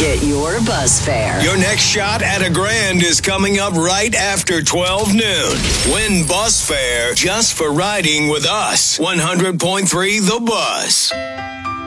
Get your bus fare. Your next shot at $1,000 is coming up right after 12 noon. Win bus fare just for riding with us. 100.3 The Buzz.